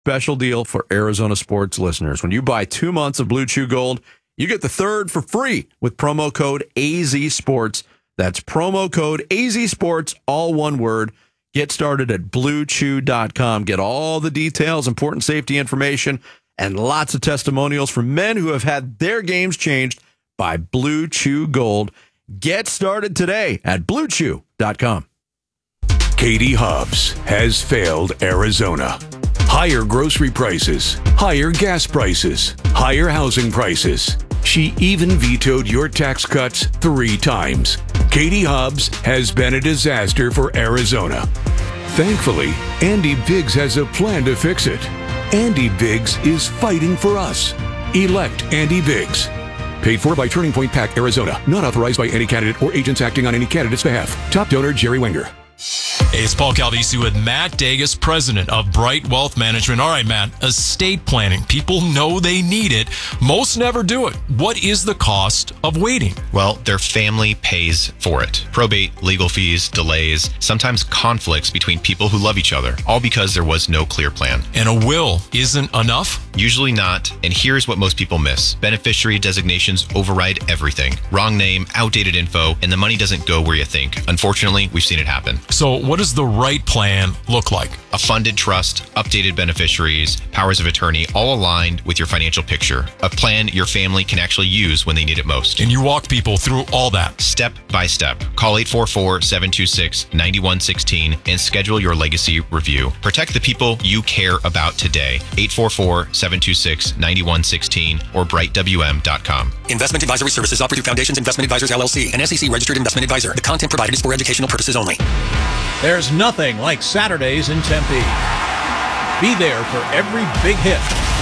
special deal for Arizona sports listeners. When you buy 2 months of Blue Chew Gold, you get the third for free with promo code AZSports. That's promo code AZSports, all one word. Get started at BlueChew.com. Get all the details, important safety information, and lots of testimonials from men who have had their games changed by Blue Chew Gold. Get started today at BlueChew.com. Katie Hobbs has failed Arizona. Higher grocery prices, higher gas prices, higher housing prices. She even vetoed your tax cuts 3 times. Katie Hobbs has been a disaster for Arizona. Thankfully, Andy Biggs has a plan to fix it. Andy Biggs is fighting for us. Elect Andy Biggs. Paid for by Turning Point PAC, Arizona. Not authorized by any candidate or agents acting on any candidate's behalf. Top donor, Jerry Wenger. Hey, it's Paul Calvisi with Matt Dagas, president of Bright Wealth Management. All right, Matt, estate planning. People know they need it. Most never do it. What is the cost of waiting? Well, their family pays for it. Probate, legal fees, delays, sometimes conflicts between people who love each other, all because there was no clear plan. And a will isn't enough? Usually not, and here's what most people miss. Beneficiary designations override everything. Wrong name, outdated info, and the money doesn't go where you think. Unfortunately, we've seen it happen. So what does the right plan look like? A funded trust, updated beneficiaries, powers of attorney, all aligned with your financial picture. A plan your family can actually use when they need it most. And you walk people through all that. Step by step. Call 844-726-9116 and schedule your legacy review. Protect the people you care about today. 844-726-9116 or brightwm.com. Investment advisory services offered through Foundations Investment Advisors, LLC, an SEC registered investment advisor. The content provided is for educational purposes only. There's nothing like Saturdays in Tempe. Be there for every big hit,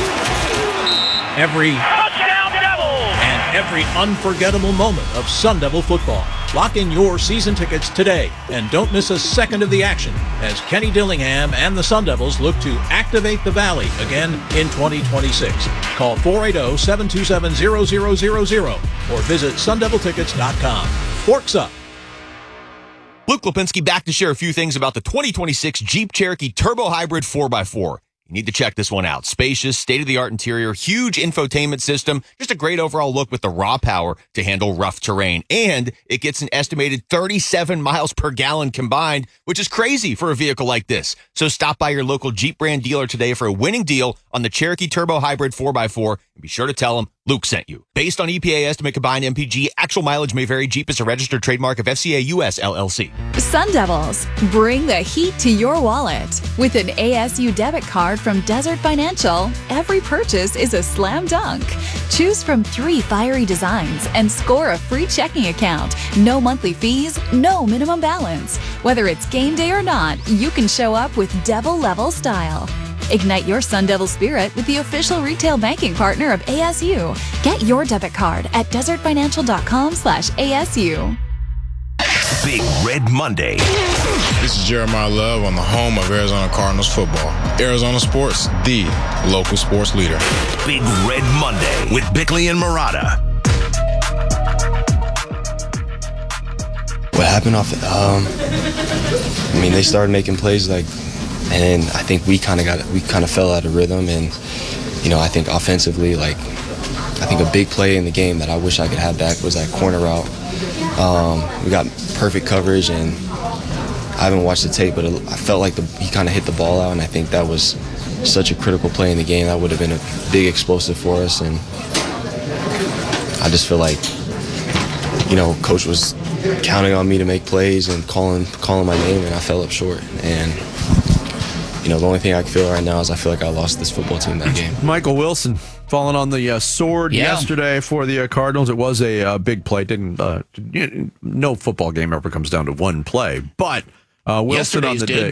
every touchdown Devils, and every unforgettable moment of Sun Devil football. Lock in your season tickets today and don't miss a second of the action as Kenny Dillingham and the Sun Devils look to activate the Valley again in 2026. Call 480-727-0000 or visit sundeviltickets.com. Forks up. Luke Lipinski back to share a few things about the 2026 Jeep Cherokee Turbo Hybrid 4x4. You need to check this one out. Spacious, state-of-the-art interior, huge infotainment system, just a great overall look with the raw power to handle rough terrain. And it gets an estimated 37 miles per gallon combined, which is crazy for a vehicle like this. So stop by your local Jeep brand dealer today for a winning deal on the Cherokee Turbo Hybrid 4x4. And be sure to tell them Luke sent you. Based on EPA estimate combined MPG, actual mileage may vary. Jeep is a registered trademark of FCA US LLC. Sun Devils, bring the heat to your wallet. With an ASU debit card from Desert Financial, every purchase is a slam dunk. Choose from 3 fiery designs and score a free checking account. No monthly fees, no minimum balance. Whether it's game day or not, you can show up with Devil level style. Ignite your Sun Devil spirit with the official retail banking partner of ASU. Get your debit card at desertfinancial.com/ASU. Big Red Monday. This is Jeremiah Love on the home of Arizona Cardinals football. Arizona Sports, the local sports leader. Big Red Monday with Bickley and Murata. What happened off they started making plays and I think we kind of fell out of rhythm, and I think offensively, I think a big play in the game that I wish I could have back was that corner route. We got perfect coverage, and I haven't watched the tape, but I felt like he kind of hit the ball out, and I think that was such a critical play in the game. That would have been a big explosive for us, and I just feel like, Coach was counting on me to make plays and calling my name, and I fell up short. And the only thing I can feel right now is I feel like I lost this football team that game. Michael Wilson falling on the sword yesterday for the Cardinals. It was a big play. No football game ever comes down to one play, but Wilson on the day.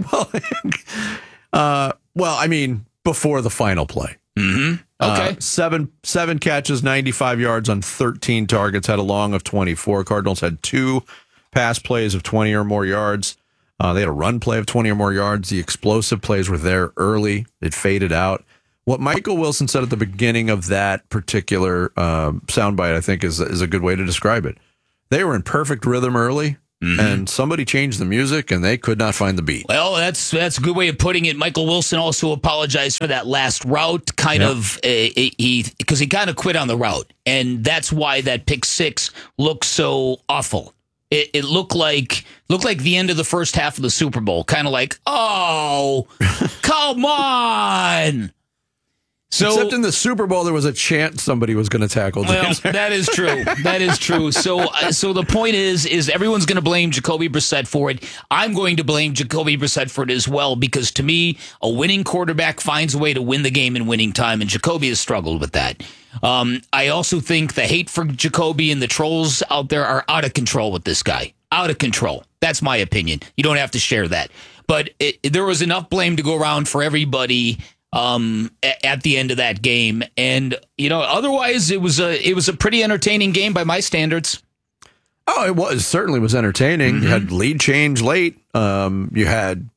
Before the final play. Mm-hmm. Okay. 7 catches, 95 yards on 13 targets, had a long of 24. Cardinals had 2 pass plays of 20 or more yards. They had a run play of 20 or more yards. The explosive plays were there early. It faded out. What Michael Wilson said at the beginning of that particular soundbite, I think, is a good way to describe it. They were in perfect rhythm early, and somebody changed the music, and they could not find the beat. Well, that's a good way of putting it. Michael Wilson also apologized for that last route, because he kind of quit on the route, and that's why that pick six looked so awful. It looked like the end of the first half of the Super Bowl, kind of like, oh, come on. So, except in the Super Bowl, there was a chance somebody was going to tackle James. Well, that is true. That is true. So the point is everyone's going to blame Jacoby Brissett for it. I'm going to blame Jacoby Brissett for it as well, because to me, a winning quarterback finds a way to win the game in winning time, and Jacoby has struggled with that. I also think the hate for Jacoby and the trolls out there are out of control with this guy. Out of control. That's my opinion. You don't have to share that. But there was enough blame to go around for everybody at the end of that game, and otherwise it was a pretty entertaining game by my standards. Oh, it certainly was entertaining. You had lead change late. You had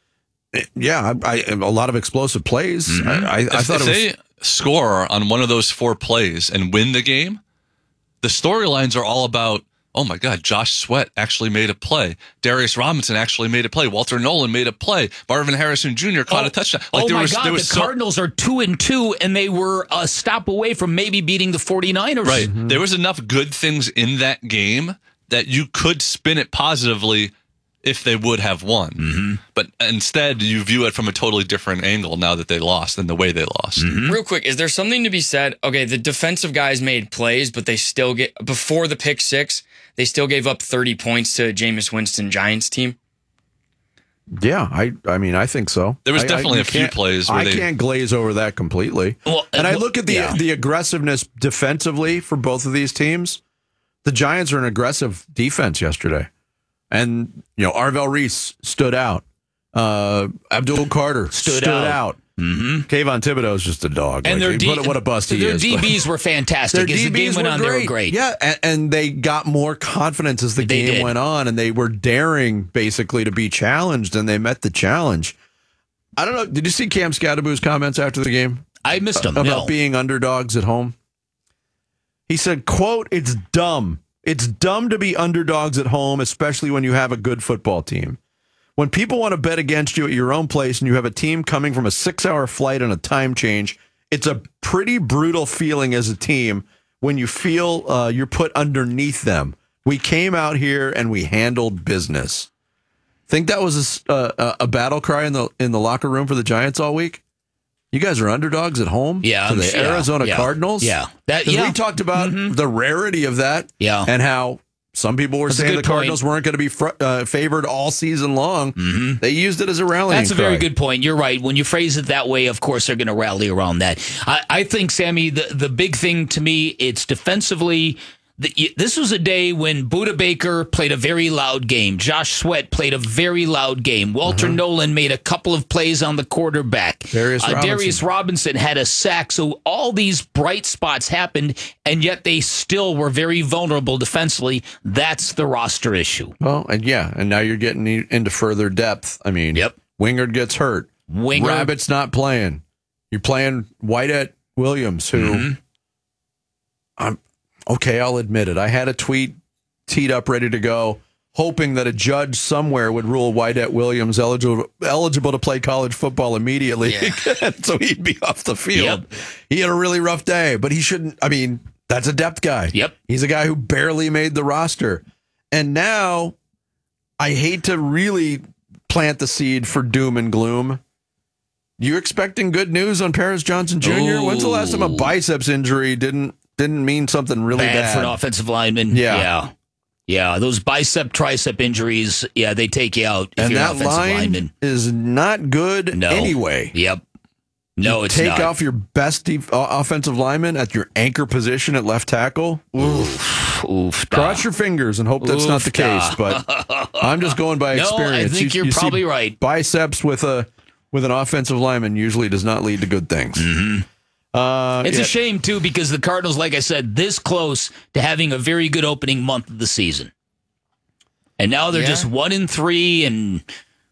a lot of explosive plays. I thought if they score on one of those 4 plays and win the game, the storylines are all about, oh my God, Josh Sweat actually made a play. Darius Robinson actually made a play. Walter Nolan made a play. Marvin Harrison Jr. caught a touchdown. The Cardinals are 2-2, and they were a stop away from maybe beating the 49ers. Right. There was enough good things in that game that you could spin it positively if they would have won. But instead, you view it from a totally different angle now that they lost than the way they lost. Real quick, is there something to be said? Okay, the defensive guys made plays, but they still before the pick six, they still gave up 30 points to Jameis Winston Giants team. Yeah, I think so. There was definitely a few plays where I can't glaze over that completely. Well, and I look at the aggressiveness defensively for both of these teams. The Giants are an aggressive defense yesterday. And, Arvell Reese stood out. Abdul Carter stood out. Kayvon Thibodeau is just a dog. And what a bust he is. Their DBs were fantastic. As the game went on, they were great. Yeah, and they got more confidence as the game went on, and they were daring, basically, to be challenged, and they met the challenge. I don't know. Did you see Cam Scadaboo's comments after the game? I missed them. About being underdogs at home? He said, quote, "It's dumb. It's dumb to be underdogs at home, especially when you have a good football team. When people want to bet against you at your own place and you have a team coming from a 6-hour flight and a time change, it's a pretty brutal feeling as a team when you feel you're put underneath them. We came out here and we handled business." Think that was a battle cry in the locker room for the Giants all week? You guys are underdogs at home to the Arizona Cardinals? Yeah. We talked about the rarity of that and how some people were saying the Cardinals weren't going to be favored all season long. They used it as a rallying That's a very good point. You're right. When you phrase it that way, of course, they're going to rally around that. I think, Sammy, the big thing to me, it's defensively. This was a day when Budda Baker played a very loud game. Josh Sweat played a very loud game. Walter Nolan made a couple of plays on the quarterback. Darius Robinson had a sack. So all these bright spots happened, and yet they still were very vulnerable defensively. That's the roster issue. Well, and now you're getting into further depth. I mean, Wingard gets hurt. Rabbit's not playing. You're playing Whitehead Williams, who okay, I'll admit it. I had a tweet teed up ready to go, hoping that a judge somewhere would rule Whitehead Williams eligible to play college football immediately, so he'd be off the field. He had a really rough day, but he shouldn't. I mean, that's a depth guy. He's a guy who barely made the roster. And now, I hate to really plant the seed for doom and gloom. You expecting good news on Paris Johnson Jr.? When's the last time a biceps injury didn't mean something really bad for an offensive lineman? Yeah. Those tricep injuries, they take you out. If and you're that an offensive line lineman. is not good anyway. No, it's take not. off your best offensive lineman at your anchor position at left tackle. Cross your fingers and hope that's not the case. But I'm just going by experience. I think you're probably right. Biceps with an offensive lineman usually does not lead to good things. It's a shame, too, because the Cardinals, like I said, this close to having a very good opening month of the season. And now they're just 1-3,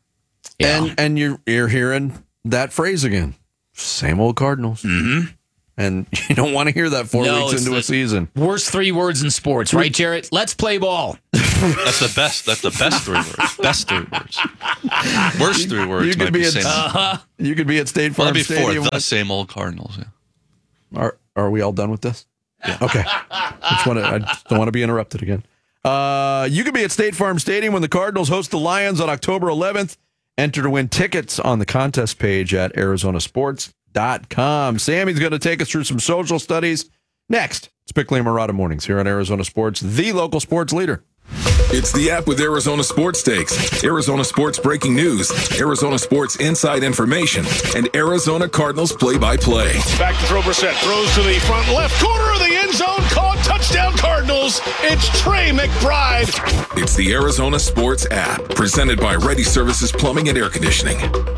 and you're hearing that phrase again. Same old Cardinals. And you don't want to hear that 4 weeks into a season. Worst 3 words in sports, right, Jarrett? Let's play ball. That's the best 3 words. Best 3 words. Worst 3 words. You could be at State Farm Stadium. The same old Cardinals. Yeah. Are we all done with this? Yeah. Okay. I just don't want to be interrupted again. You could be at State Farm Stadium when the Cardinals host the Lions on October 11th. Enter to win tickets on the contest page at ArizonaSports.com. Sammy's going to take us through some social studies next. It's Bickley and Murata Mornings here on Arizona Sports, the local sports leader. It's the app with Arizona Sports Stakes, Arizona Sports breaking news, Arizona Sports inside information, and Arizona Cardinals play-by-play. Back to throw. Brissett throws to the front left corner of the end zone. Caught. Touchdown Cardinals. It's Trey McBride. It's the Arizona Sports app, presented by Ready Services Plumbing and Air Conditioning.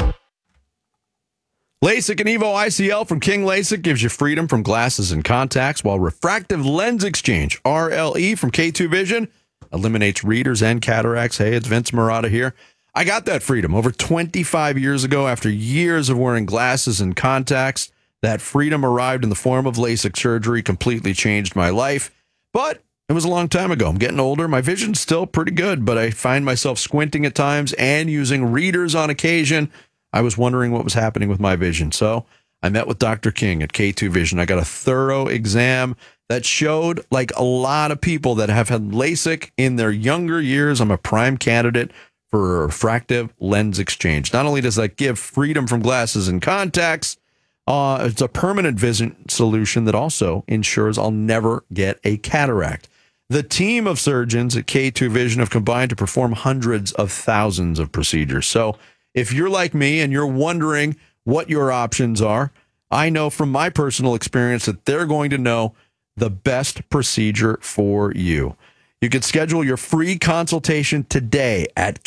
LASIK and Evo ICL from King LASIK gives you freedom from glasses and contacts, while Refractive Lens Exchange, RLE, from K2 Vision eliminates readers and cataracts. Hey, it's Vince Murata here. I got that freedom over 25 years ago after years of wearing glasses and contacts. That freedom arrived in the form of LASIK surgery, completely changed my life. But it was a long time ago. I'm getting older. My vision's still pretty good, but I find myself squinting at times and using readers on occasion. I was wondering what was happening with my vision. So I met with Dr. King at K2 Vision. I got a thorough exam that showed, like a lot of people that have had LASIK in their younger years, I'm a prime candidate for a refractive lens exchange. Not only does that give freedom from glasses and contacts, it's a permanent vision solution that also ensures I'll never get a cataract. The team of surgeons at K2 Vision have combined to perform hundreds of thousands of procedures. So if you're like me and you're wondering what your options are, I know from my personal experience that they're going to know the best procedure for you. You can schedule your free consultation today at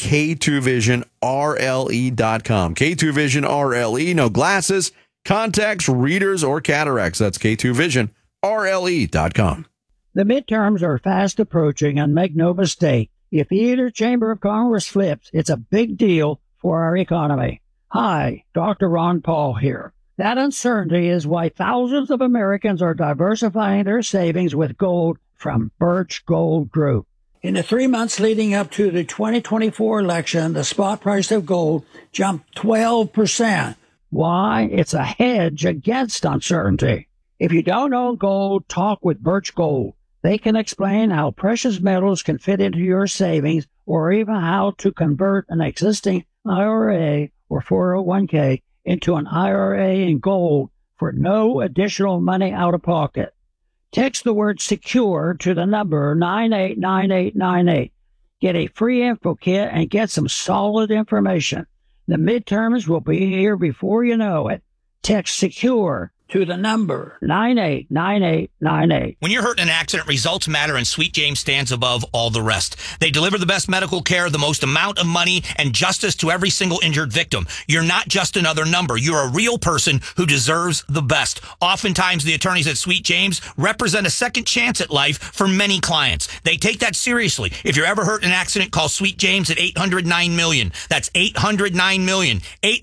K2VisionRLE.com. K2 Vision RLE, no glasses, contacts, readers, or cataracts. That's K2VisionRLE.com. The midterms are fast approaching, and make no mistake, if either chamber of Congress flips, it's a big deal for our economy. Hi, Dr. Ron Paul here. That uncertainty is why thousands of Americans are diversifying their savings with gold from Birch Gold Group. In the 3 months leading up to the 2024 election, the spot price of gold jumped 12%. Why? It's a hedge against uncertainty. If you don't own gold, talk with Birch Gold. They can explain how precious metals can fit into your savings, or even how to convert an existing IRA or 401k into an IRA in gold for no additional money out of pocket. Text the word SECURE to the number 989898. Get a free info kit and get some solid information. The midterms will be here before you know it. Text SECURE to the number 989898. When you're hurt in an accident, results matter, and Sweet James stands above all the rest. They deliver the best medical care, the most amount of money, and justice to every single injured victim. You're not just another number. You're a real person who deserves the best. Oftentimes, the attorneys at Sweet James represent a second chance at life for many clients. They take that seriously. If you're ever hurt in an accident, call Sweet James at 800-9-MILLION. That's 800-9-MILLION.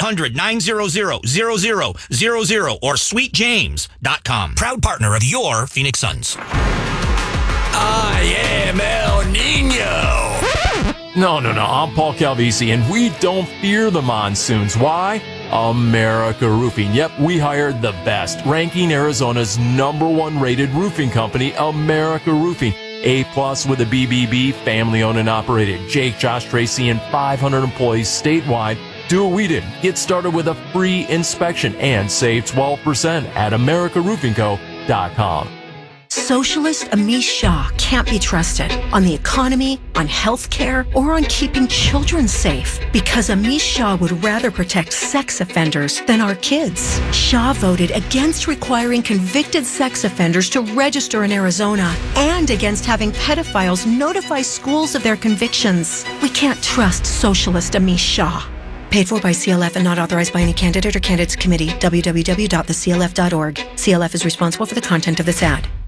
800-900-0000 or SweetJames.com. Proud partner of your Phoenix Suns. I am El Nino. No. I'm Paul Calvisi, and we don't fear the monsoons. Why? America Roofing. Yep, we hired the best, ranking Arizona's #1 rated roofing company, America Roofing. A+ with a BBB, family owned and operated. Jake, Josh, Tracy, and 500 employees statewide. Do what we did. Get started with a free inspection and save 12% at AmericaRoofingCo.com. Socialist Amish Shah can't be trusted on the economy, on health care, or on keeping children safe, because Amish Shah would rather protect sex offenders than our kids. Shah voted against requiring convicted sex offenders to register in Arizona and against having pedophiles notify schools of their convictions. We can't trust Socialist Amish Shah. Paid for by CLF and not authorized by any candidate or candidates committee. www.theclf.org. CLF is responsible for the content of this ad.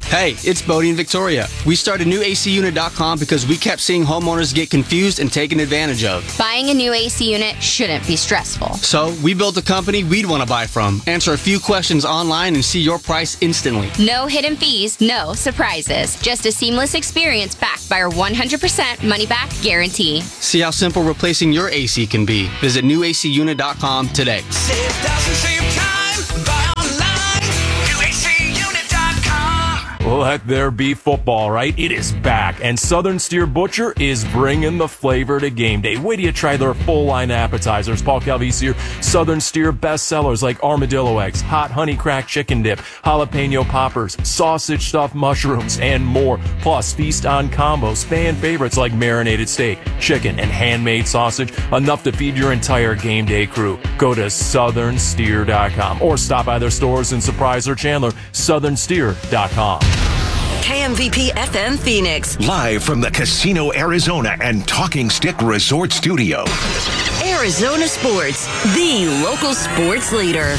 Hey, it's Bodie and Victoria. We started newacunit.com because we kept seeing homeowners get confused and taken advantage of. Buying a new AC unit shouldn't be stressful. So we built a company we'd want to buy from. Answer a few questions online and see your price instantly. No hidden fees, no surprises. Just a seamless experience backed by our 100% money-back guarantee. See how simple replacing your AC can be. Visit newacunit.com today. Save thousands, save time. Buy online. newacunit.com. Let there be football, right? It is back, and Southern Steer Butcher is bringing the flavor to game day. Wait till you try their full line appetizers. Paul Calvisi here. Southern Steer bestsellers like armadillo eggs, hot honey crack chicken dip, jalapeno poppers, sausage stuffed mushrooms, and more. Plus, feast on combos, fan favorites like marinated steak, chicken, and handmade sausage. Enough to feed your entire game day crew. Go to southernsteer.com or stop by their stores in Surprise or Chandler. southernsteer.com. KMVP FM Phoenix. Live from the Casino Arizona and Talking Stick Resort Studio. Arizona Sports, the local sports leader.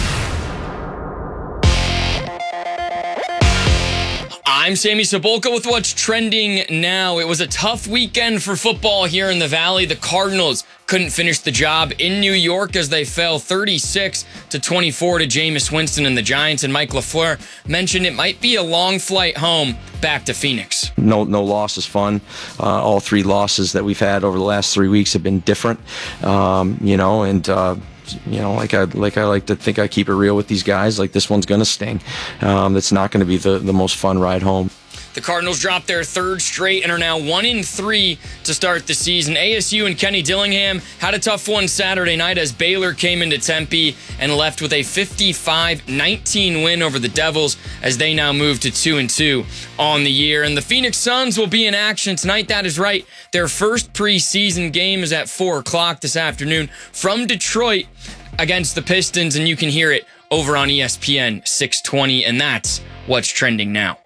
I'm Sammy Cebulka with what's trending now. It was a tough weekend for football here in the Valley. The Cardinals couldn't finish the job in New York as they fell 36-24 to Jameis Winston and the Giants. And Mike LaFleur mentioned it might be a long flight home back to Phoenix. No loss is fun. All three losses that we've had over the last 3 weeks have been different. Like I like to think I keep it real with these guys. Like, this one's going to sting. It's not going to be the most fun ride home. The Cardinals dropped their third straight and are now 1-3 to start the season. ASU and Kenny Dillingham had a tough one Saturday night as Baylor came into Tempe and left with a 55-19 win over the Devils as they now move to 2-2 on the year. And the Phoenix Suns will be in action tonight. That is right. Their first preseason game is at 4 o'clock this afternoon from Detroit against the Pistons, and you can hear it over on ESPN 620, and that's what's trending now.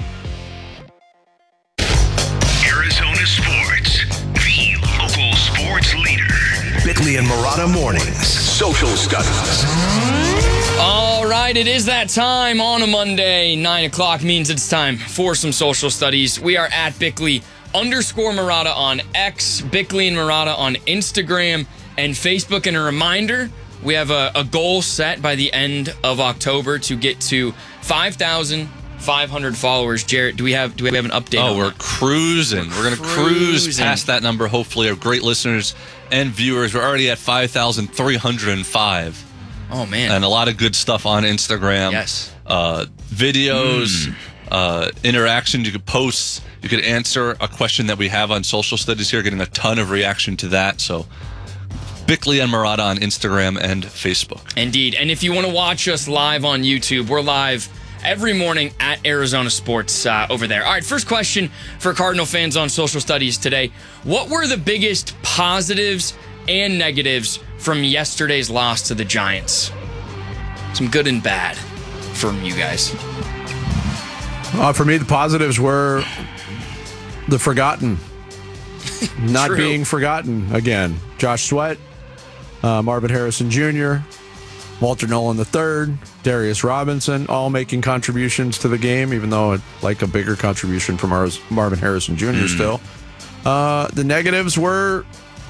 Arizona Sports, the local sports leader. Bickley and Marotta Mornings, Social Studies. All right, it is that time on a Monday. 9 o'clock means it's time for some social studies. We are at Bickley_Marotta on X, Bickley and Marotta on Instagram and Facebook. And a reminder, we have a goal set by the end of October to get to 5,500 followers. Jarrett, do we have an update? Oh, we're cruising. We're going to cruise past that number, hopefully. Our great listeners and viewers. We're already at 5,305. Oh, man. And a lot of good stuff on Instagram. Yes. Videos, interaction. You could post. You could answer a question that we have on Social Studies here, getting a ton of reaction to that. So, Bickley and Marotta on Instagram and Facebook. Indeed. And if you want to watch us live on YouTube, we're live every morning at Arizona Sports over there. All right, first question for Cardinal fans on Social Studies today. What were the biggest positives and negatives from yesterday's loss to the Giants? Some good and bad from you guys. For me, the positives were the forgotten. Not True. being forgotten again. Josh Sweat, Marvin Harrison Jr., Walter Nolan III, Darius Robinson, all making contributions to the game, even though it's like a bigger contribution from Marvin Harrison Jr. still. The negatives were,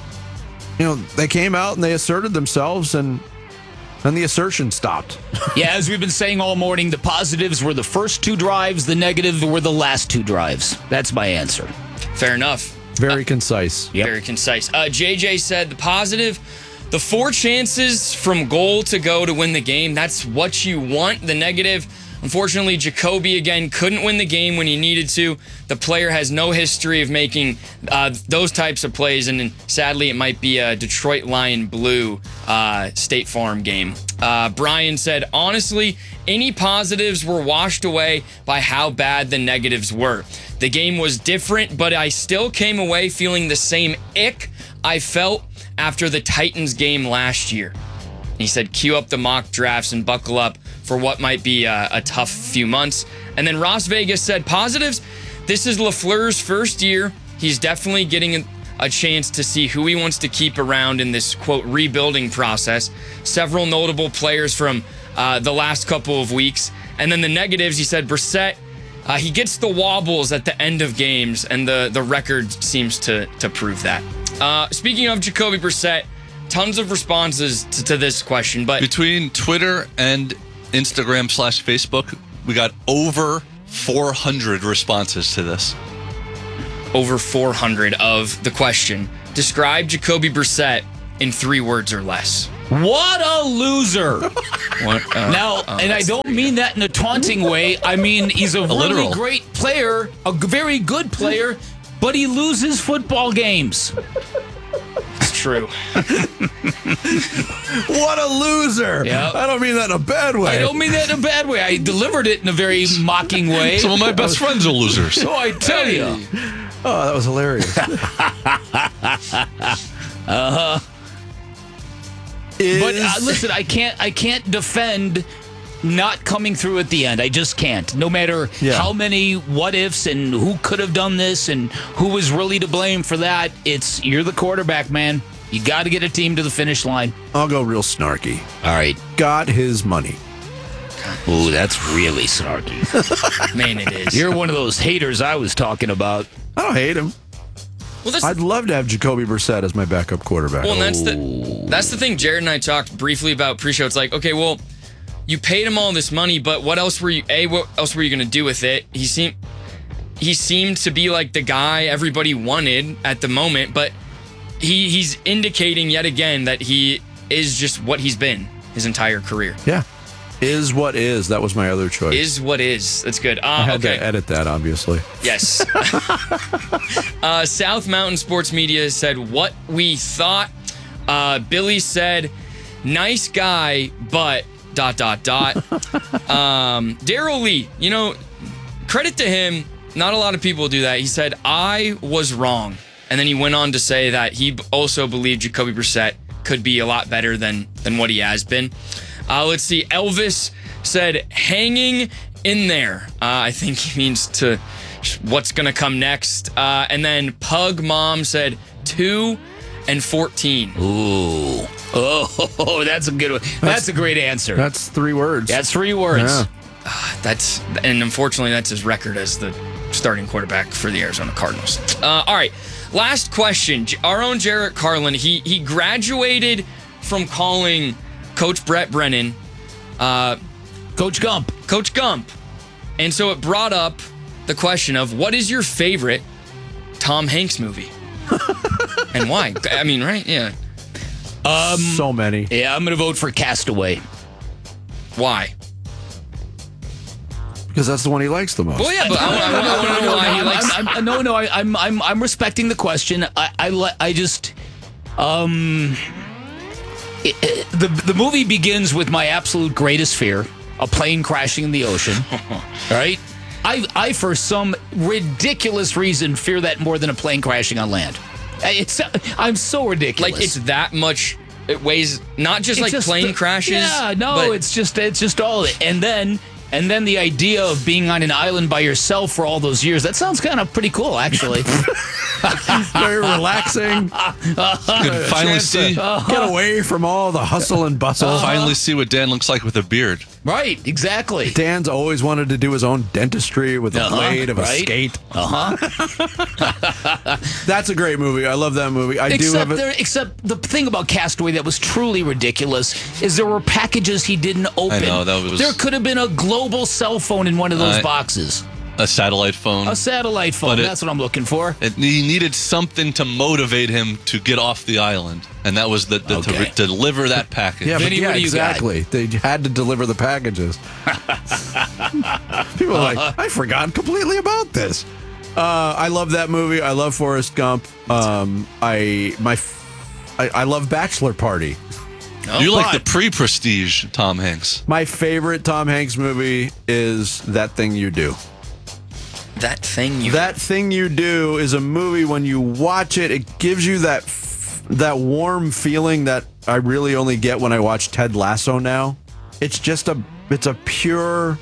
they came out and they asserted themselves, and then the assertion stopped. Yeah, as we've been saying all morning, the positives were the first two drives, the negative were the last two drives. That's my answer. Fair enough. Very concise. Yep. Very concise. JJ said the positive, the 4 chances from goal to go to win the game. That's what you want. The negative, unfortunately, Jacoby again couldn't win the game when he needed to. The player has no history of making those types of plays, and sadly, it might be a Detroit Lion Blue State Farm game. Brian said, honestly, any positives were washed away by how bad the negatives were. The game was different, but I still came away feeling the same ick I felt after the Titans game last year. He said, cue up the mock drafts and buckle up for what might be a tough few months. And then Ross Vegas said, positives, this is LaFleur's first year. He's definitely getting a chance to see who he wants to keep around in this, quote, rebuilding process. Several notable players from the last couple of weeks. And then the negatives, he said, Brissett He gets the wobbles at the end of games, and the record seems to prove that. Speaking of Jacoby Brissett, tons of responses to this question, but between Twitter and Instagram/Facebook, we got over 400 responses to this. Over 400 of the question. Describe Jacoby Brissett in 3 words or less. What a loser! Now, and I don't mean that in a taunting way. I mean, he's a really literal. great player, a very good player, but he loses football games. It's true. What a loser! Yep. I don't mean that in a bad way. I don't mean that in a bad way. I delivered it in a very mocking way. Some of my best friends are losers. So I tell you. Oh, that was hilarious. But listen, I can't defend not coming through at the end. I just can't. No matter how many what ifs and who could have done this and who was really to blame for that, you're the quarterback, man. You got to get a team to the finish line. I'll go real snarky. All right. Got his money. Ooh, that's really snarky. Man, it is. You're one of those haters I was talking about. I don't hate him. Well, I'd love to have Jacoby Brissett as my backup quarterback. Well, and that's the thing Jared and I talked briefly about pre-show. It's like, okay, well, you paid him all this money, but what else were you going to do with it? He seemed to be like the guy everybody wanted at the moment, but he's indicating yet again that he is just what he's been his entire career. Yeah. Is what is. That was my other choice. Is what is. That's good. I had to edit that, obviously. Yes. South Mountain Sports Media said what we thought. Billy said, nice guy, but ... Daryl Lee, credit to him. Not a lot of people do that. He said, I was wrong. And then he went on to say that he also believed Jacoby Brissett could be a lot better than what he has been. Let's see. Elvis said, hanging in there. I think he means to what's going to come next. And then Pug Mom said 2 and 14. Ooh. Oh, that's a good one. That's a great answer. That's 3 words. That's 3 words. Yeah. And unfortunately, that's his record as the starting quarterback for the Arizona Cardinals. All right. Last question. Our own Jarrett Carlin, he graduated from calling Coach Brett Brennan Coach Gump. Coach Gump. And so it brought up the question of what is your favorite Tom Hanks movie? And why? I mean, right? Yeah. So many. Yeah, I'm going to vote for Castaway. Why? Because that's the one he likes the most. Well, yeah, but I want to know why he likes. I'm respecting the question. I just the movie begins with my absolute greatest fear: a plane crashing in the ocean. Right? I for some ridiculous reason fear that more than a plane crashing on land. I'm so ridiculous. Like it's that much. It weighs not just like plane crashes. Yeah, no, it's just all. And then the idea of being on an island by yourself for all those years, that sounds kind of pretty cool, actually. Very relaxing. Could finally see. Get away from all the hustle and bustle. Finally see what Dan looks like with a beard. Right, exactly. Dan's always wanted to do his own dentistry with the blade of a skate. That's a great movie. I love that movie. Except the thing about Castaway that was truly ridiculous is there were packages he didn't open. I know, that was... There could have been a global cell phone in one of those boxes. A satellite phone. A satellite phone. That's what I'm looking for. He needed something to motivate him to get off the island, and that was to deliver that package. Yeah, Vinny, what do you exactly. They had to deliver the packages. People are like, I forgot completely about this. I love that movie. I love Forrest Gump. I love Bachelor Party. You like the pre-Prestige Tom Hanks. My favorite Tom Hanks movie is That Thing You Do. That Thing You Do is a movie, when you watch it, it gives you that warm feeling that I really only get when I watch Ted Lasso now. It's just it's a pure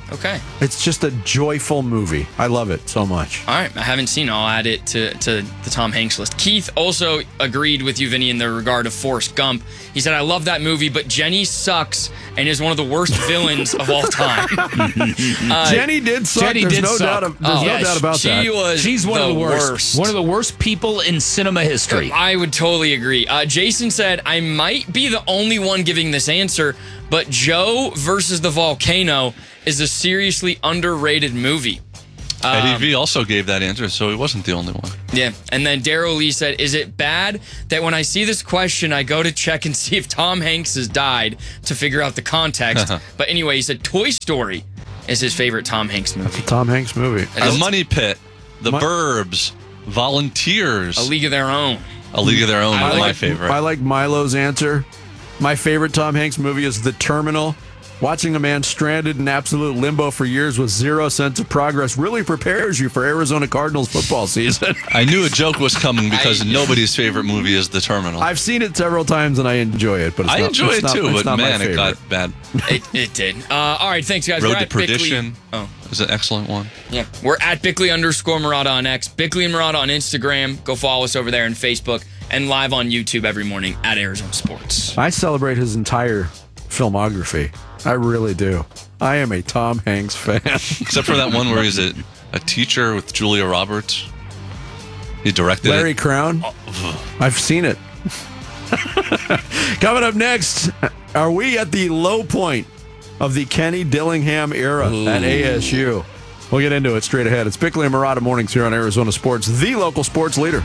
Okay. It's just a joyful movie. I love it so much. All right. I haven't seen it. I'll add it to the Tom Hanks list. Keith also agreed with you, Vinny, in the regard of Forrest Gump. He said, I love that movie, but Jenny sucks and is one of the worst villains of all time. Jenny did suck. There's no doubt about that. She's one of the worst. One of the worst people in cinema history. I would totally agree. Jason said, I might be the only one giving this answer, but Joe versus the Volcano is a seriously underrated movie. Eddie V also gave that answer, so he wasn't the only one. Yeah, and then Daryl Lee said, is it bad that when I see this question, I go to check and see if Tom Hanks has died to figure out the context? But anyway, he said Toy Story is his favorite Tom Hanks movie. That's a Tom Hanks movie. The Money Pit, The Burbs, Volunteers. A League of Their Own. A League of Their Own was my favorite. I like Milo's answer. My favorite Tom Hanks movie is The Terminal. Watching a man stranded in absolute limbo for years with zero sense of progress really prepares you for Arizona Cardinals football season. I knew a joke was coming because nobody's favorite movie is The Terminal. I've seen it several times and I enjoy it, but it's I not, enjoy it's it not, too, it's but not man, my it favorite. got bad. It did. All right, thanks, guys. Road We're to at Bickley. Perdition is an excellent one. Yeah, we're at Bickley_Murata on X, Bickley and Murata on Instagram. Go follow us over there on Facebook and live on YouTube every morning at Arizona Sports. I celebrate his entire filmography. I really do. I am a Tom Hanks fan. Except for that one where he's a teacher with Julia Roberts. He directed Larry it. Crown. I've seen it. Coming up next, are we at the low point of the Kenny Dillingham era at ASU? We'll get into it straight ahead. It's Bickley and Murata mornings here on Arizona Sports, the local sports leader.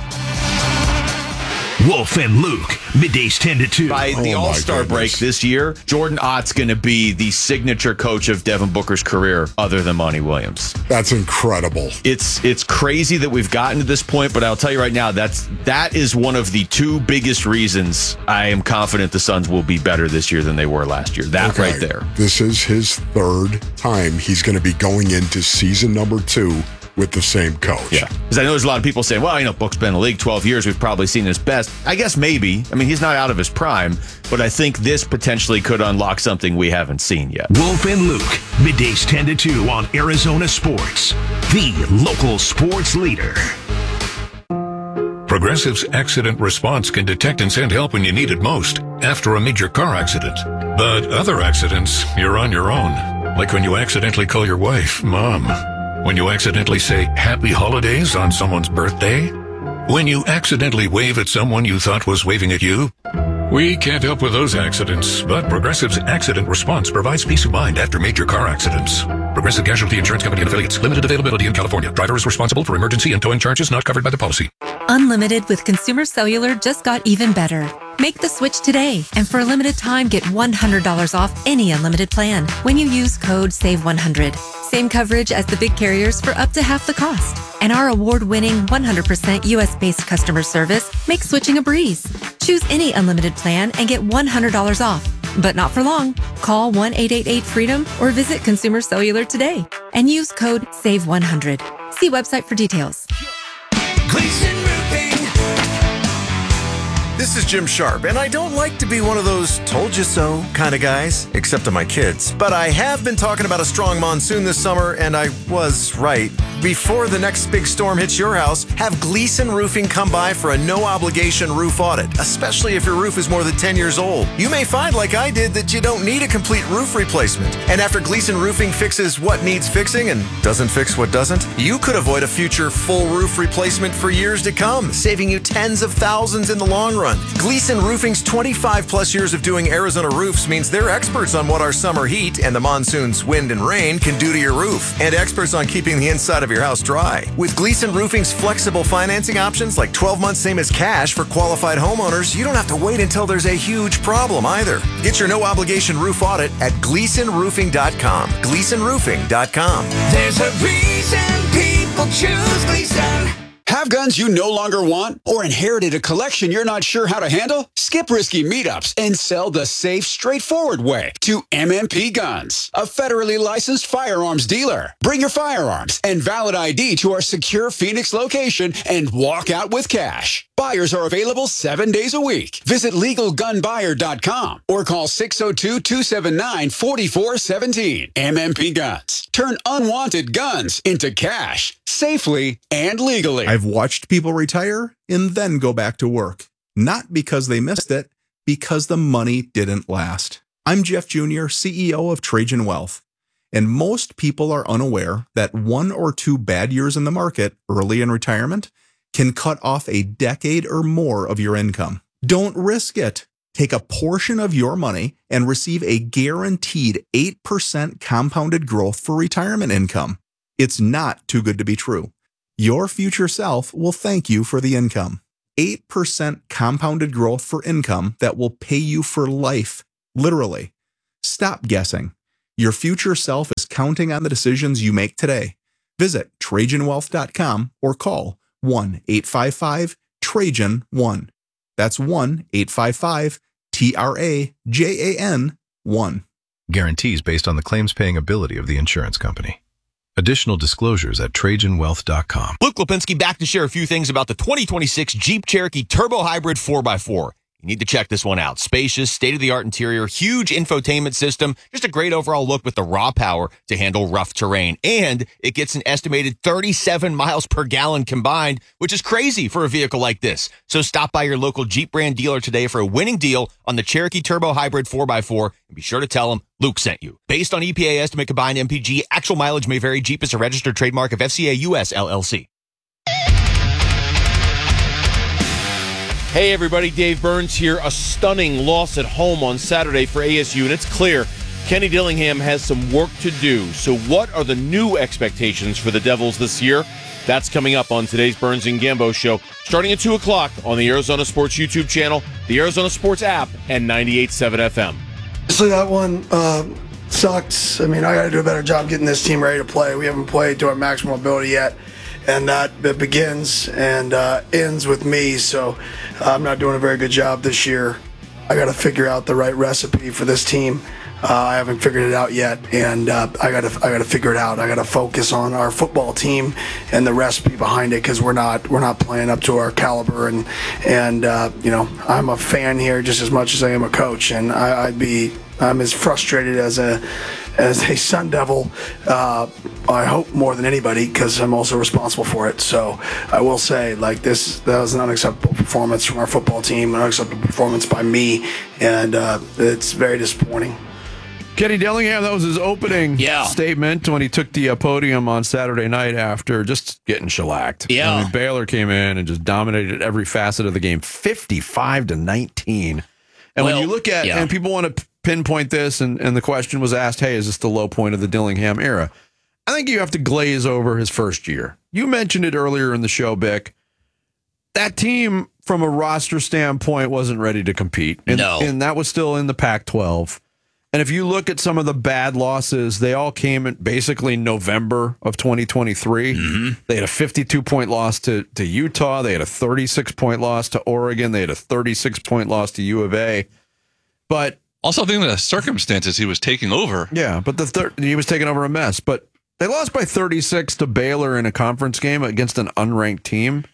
Wolf and Luke, middays 10 to 2. By the All-Star break this year, Jordan Ott's going to be the signature coach of Devin Booker's career other than Monty Williams. That's incredible. It's crazy that we've gotten to this point, but I'll tell you right now, that is one of the two biggest reasons I am confident the Suns will be better this year than they were last year. That right there. This is his third time he's going to be going into season number 2 with the same coach. Yeah. Because I know there's a lot of people saying, well, Book's been in the league 12 years. We've probably seen his best. I guess maybe. I mean, he's not out of his prime, but I think this potentially could unlock something we haven't seen yet. Wolf and Luke, middays 10 to 2 on Arizona Sports, the local sports leader. Progressive's accident response can detect and send help when you need it most after a major car accident. But other accidents, you're on your own. Like when you accidentally call your wife, Mom. When you accidentally say happy holidays on someone's birthday? When you accidentally wave at someone you thought was waving at you? We can't help with those accidents, but Progressive's accident response provides peace of mind after major car accidents. Progressive Casualty Insurance Company and affiliates. Limited availability in California. Driver is responsible for emergency and towing charges not covered by the policy. Unlimited with Consumer Cellular just got even better. Make the switch today, and for a limited time, get $100 off any unlimited plan when you use code SAVE100. Same coverage as the big carriers for up to half the cost. And our award-winning 100% U.S.-based customer service makes switching a breeze. Choose any unlimited plan and get $100 off. But not for long. Call 1-888-FREEDOM or visit Consumer Cellular today and use code SAVE100. See website for details. This is Jim Sharp, and I don't like to be one of those told you so kind of guys, except to my kids. But I have been talking about a strong monsoon this summer, and I was right. Before the next big storm hits your house, have Gleason Roofing come by for a no-obligation roof audit, especially if your roof is more than 10 years old. You may find, like I did, that you don't need a complete roof replacement. And after Gleason Roofing fixes what needs fixing and doesn't fix what doesn't, you could avoid a future full roof replacement for years to come, saving you tens of thousands in the long run. Gleason Roofing's 25-plus years of doing Arizona roofs means they're experts on what our summer heat and the monsoon's wind and rain can do to your roof, and experts on keeping the inside of your house dry. With Gleason Roofing's flexible financing options like 12 months same as cash for qualified homeowners, you don't have to wait until there's a huge problem either. Get your no-obligation roof audit at GleasonRoofing.com. GleasonRoofing.com. There's a reason people choose Gleason. Have guns you no longer want or inherited a collection you're not sure how to handle? Skip risky meetups and sell the safe, straightforward way to MMP Guns, a federally licensed firearms dealer. Bring your firearms and valid ID to our secure Phoenix location and walk out with cash. Buyers are available 7 days a week. Visit LegalGunBuyer.com or call 602-279-4417. MMP Guns. Turn unwanted guns into cash, safely and legally. I've watched people retire and then go back to work. Not because they missed it, because the money didn't last. I'm Jeff Jr., CEO of Trajan Wealth. And most people are unaware that 1 or 2 bad years in the market early in retirement can cut off a decade or more of your income. Don't risk it. Take a portion of your money and receive a guaranteed 8% compounded growth for retirement income. It's not too good to be true. Your future self will thank you for the income. 8% compounded growth for income that will pay you for life, literally. Stop guessing. Your future self is counting on the decisions you make today. Visit TrajanWealth.com or call 1-855-TRAJAN-1. That's 1-855-TRAJAN-1. Guarantees based on the claims-paying ability of the insurance company. Additional disclosures at TrajanWealth.com. Luke Lipinski back to share a few things about the 2026 Jeep Cherokee Turbo Hybrid 4x4. You need to check this one out. Spacious, state-of-the-art interior, huge infotainment system, just a great overall look with the raw power to handle rough terrain. And it gets an estimated 37 miles per gallon combined, which is crazy for a vehicle like this. So stop by your local Jeep brand dealer today for a winning deal on the Cherokee Turbo Hybrid 4x4, and be sure to tell them Luke sent you. Based on EPA estimate combined MPG, actual mileage may vary. Jeep is a registered trademark of FCA US LLC. Hey everybody, Dave Burns here. A stunning loss at home on Saturday for ASU, and it's clear Kenny Dillingham has some work to do. So what are the new expectations for the Devils this year? That's coming up on today's Burns and Gambo show, starting at 2 o'clock on the Arizona Sports YouTube channel, the Arizona Sports app, and 98.7 FM. Obviously that one sucks. I mean, I got to do a better job getting this team ready to play. We haven't played to our maximum ability yet. And that begins and ends with me, so I'm not doing a very good job this year. I got to figure out the right recipe for this team. I haven't figured it out yet, and I got to figure it out. I got to focus on our football team and the recipe behind it, because we're not playing up to our caliber. And you know, I'm a fan here just as much as I am a coach, and I'm as frustrated as a Sun Devil, I hope more than anybody, because I'm also responsible for it. So I will say, that was an unacceptable performance from our football team, an unacceptable performance by me, and it's very disappointing. Kenny Dillingham, that was his opening statement when he took the podium on Saturday night after just getting shellacked. Yeah. I mean, Baylor came in and just dominated every facet of the game, 55-19. And when you look at, and people want to pinpoint this, and the question was asked, hey, is this the low point of the Dillingham era? I think you have to glaze over his first year. You mentioned it earlier in the show, Bick. That team, from a roster standpoint, wasn't ready to compete. And that was still in the Pac-12. And if you look at some of the bad losses, they all came in basically November of 2023. Mm-hmm. They had a 52-point loss to Utah. They had a 36-point loss to Oregon. They had a 36-point loss to U of A. But also, I think the circumstances he was taking over. Yeah, but he was taking over a mess. But they lost by 36 to Baylor in a conference game against an unranked team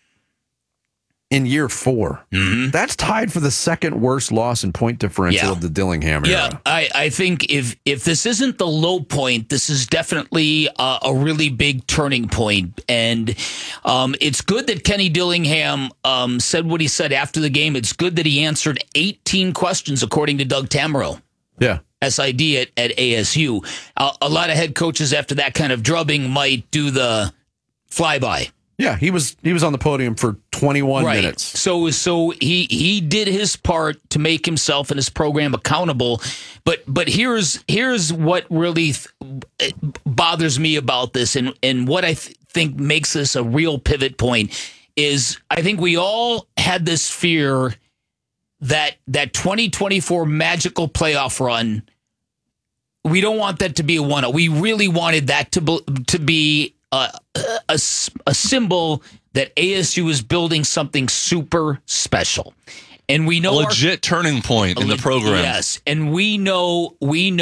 in year 4. Mm-hmm. That's tied for the second worst loss in point differential of the Dillingham era. Yeah, I think if this isn't the low point, this is definitely a really big turning point. And it's good that Kenny Dillingham said what he said after the game. It's good that he answered 18 questions, according to Doug Tamero. Yeah. SID at ASU. A lot of head coaches after that kind of drubbing might do the flyby. Yeah, he was on the podium for 21 minutes. So he did his part to make himself and his program accountable. But here's what really bothers me about this, and what I think makes this a real pivot point is I think we all had this fear that 2024 magical playoff run, we don't want that to be a one-up. We really wanted that to be a symbol that ASU is building something super special. And we know a legit turning point in the program. Yes, and we know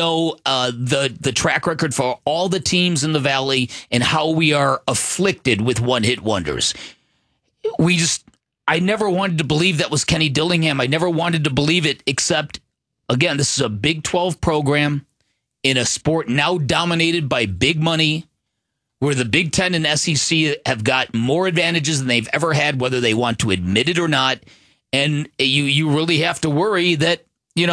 the track record for all the teams in the Valley and how we are afflicted with one-hit wonders. I never wanted to believe that was Kenny Dillingham. I never wanted to believe it, except, again, this is a Big 12 program. in a sport now dominated by big money, where the Big Ten and SEC have got more advantages than they've ever had, whether they want to admit it or not. And you really have to worry that,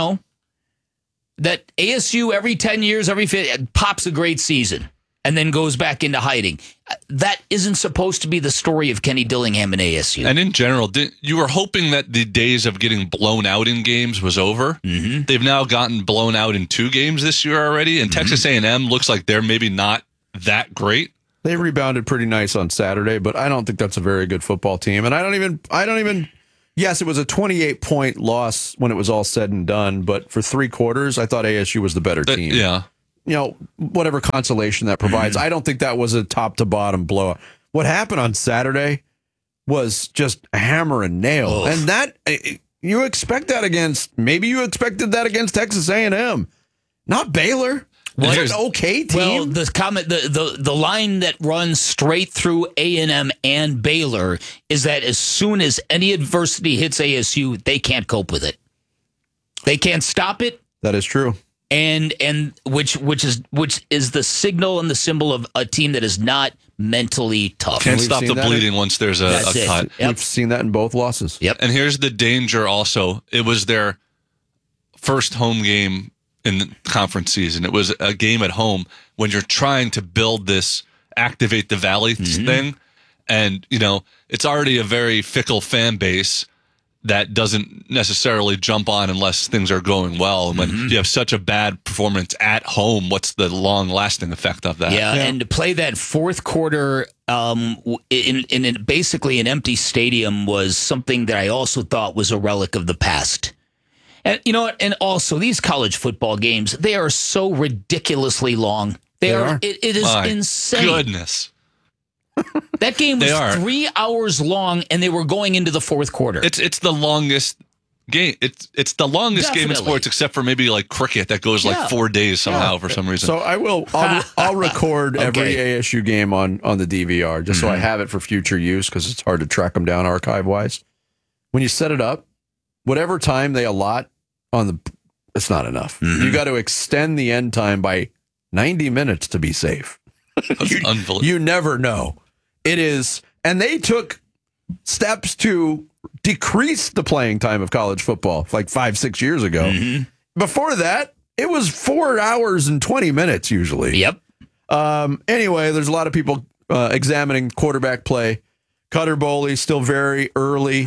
that ASU every 10 years, pops a great season and then goes back into hiding. That isn't supposed to be the story of Kenny Dillingham and ASU. And in general, you were hoping that the days of getting blown out in games was over. Mm-hmm. They've now gotten blown out in 2 games this year already, and Texas A&M looks like they're maybe not that great. They rebounded pretty nice on Saturday, but I don't think that's a very good football team. And I don't even. Yes, it was a 28-point loss when it was all said and done, but for 3 quarters, I thought ASU was the better team. Yeah. Whatever consolation that provides, I don't think that was a top-to-bottom blowout. What happened on Saturday was just a hammer and nail. And that, you expect that maybe you expected that against Texas A&M, not Baylor. Well, an okay team. Well, the line that runs straight through A&M and Baylor is that as soon as any adversity hits ASU, they can't cope with it. They can't stop it. That is true. And which is the signal and the symbol of a team that is not mentally tough. Can't stop the bleeding once there's a cut. Yep. We've seen that in both losses. Yep. And here's the danger also. It was their first home game in the conference season. It was a game at home when you're trying to build this activate the Valley thing. And, it's already a very fickle fan base that doesn't necessarily jump on unless things are going well. And when you have such a bad performance at home, what's the long-lasting effect of that? Yeah, and to play that fourth quarter in basically an empty stadium was something that I also thought was a relic of the past. And and also these college football games, they are so ridiculously long. They are. It is insane. Goodness. That game was 3 hours long, and they were going into the fourth quarter. It's the longest game. It's the longest game in sports, except for maybe like cricket that goes like 4 days somehow for some reason. So I'll record every ASU game on the DVR just so I have it for future use because it's hard to track them down archive wise. When you set it up, whatever time they allot it's not enough. You got to extend the end time by 90 minutes to be safe. Unbelievable. You never know. It is, and they took steps to decrease the playing time of college football like 5-6 years ago. Before that, it was 4 hours and 20 minutes usually. Yep. Anyway, there's a lot of people examining quarterback play. Cutter Boley still very early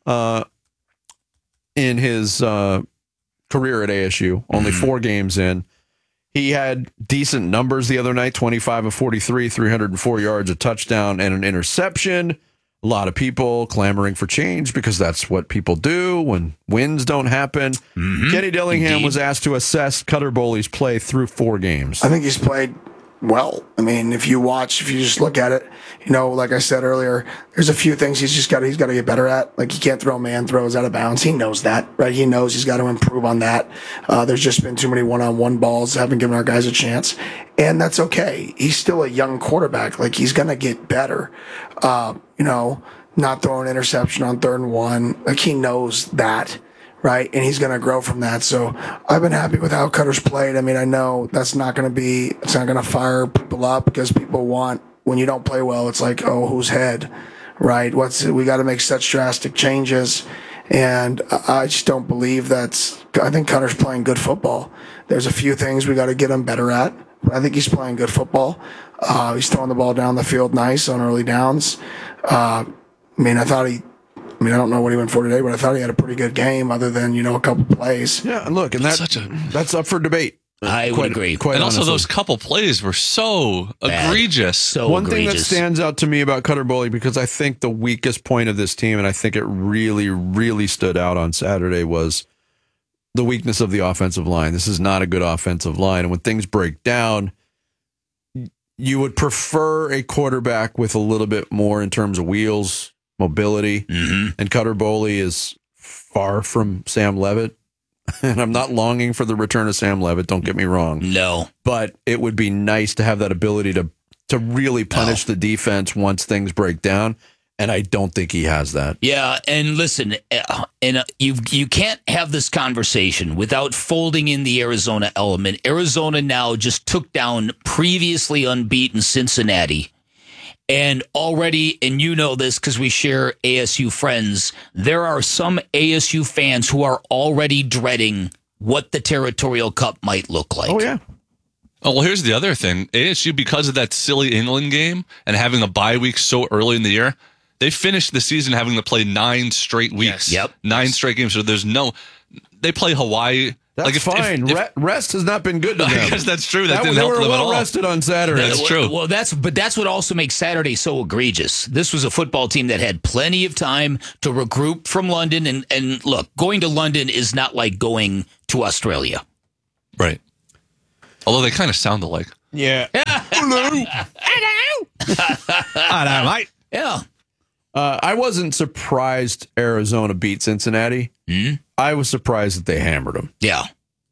in his career at ASU, only 4 games in. He had decent numbers the other night, 25 of 43, 304 yards, a touchdown, and an interception. A lot of people clamoring for change because that's what people do when wins don't happen. Kenny Dillingham was asked to assess Cutter Boley's play through 4 games. I think he's played well. I mean, if you just look at it, like I said earlier, there's a few things he's got to get better at. Like he can't throw man throws out of bounds. He knows that, right? He knows he's got to improve on that. There's just been too many one-on-one balls, haven't given our guys a chance. And that's okay. He's still a young quarterback. Like he's going to get better. Not throwing an interception on 3rd and 1. Like he knows that. Right, and he's going to grow from that. So I've been happy with how Cutter's played. I mean, I know it's not going to fire people up because people want, when you don't play well, it's like, oh, whose head, right? We got to make such drastic changes. And I just don't believe I think Cutter's playing good football. There's a few things we got to get him better at, but I think he's playing good football. He's throwing the ball down the field nice on early downs. I don't know what he went for today, but I thought he had a pretty good game other than, a couple plays. Yeah, and look, and that's up for debate. I would agree. Quite and honestly. Also, those couple plays were so egregious. One thing that stands out to me about Cutter Boley, because I think the weakest point of this team, and I think it really, really stood out on Saturday, was the weakness of the offensive line. This is not a good offensive line. And when things break down, you would prefer a quarterback with a little bit more in terms of wheels, mobility, and Cutter Boley is far from Sam Levitt. And I'm not longing for the return of Sam Levitt, don't get me wrong. No. But it would be nice to have that ability to really punish the defense once things break down. and I don't think he has that. Yeah, and listen, you can't have this conversation without folding in the Arizona element. Arizona now just took down previously unbeaten Cincinnati. And already, and you know this because we share ASU friends, there are some ASU fans who are already dreading what the Territorial Cup might look like. Oh, yeah. Oh, well, here's the other thing. ASU, because of that silly England game and having a bye week so early in the year, they finished the season having to play 9 straight weeks. Yes. Yep. 9 straight games. So they play Hawaii. That's fine. Rest has not been good to them. I guess that's true. That didn't they help were them at well all. rested on Saturday. That's true. Well, that's what also makes Saturday so egregious. This was a football team that had plenty of time to regroup from London. And look, going to London is not like going to Australia. Right. Although they kind of sound alike. Yeah. Hello. Hello, mate. Yeah. I wasn't surprised Arizona beat Cincinnati. Mm-hmm. I was surprised that they hammered them. Yeah.